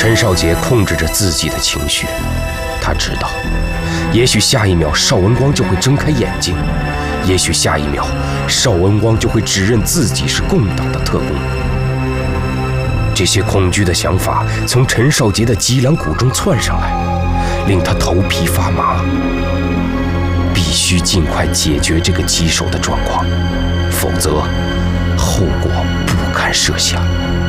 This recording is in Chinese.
陈少杰控制着自己的情绪，他知道，也许下一秒邵文光就会睁开眼睛，也许下一秒邵文光就会指认自己是共党的特工。这些恐惧的想法从陈少杰的脊梁骨中窜上来，令他头皮发麻。必须尽快解决这个棘手的状况，否则后果不堪设想。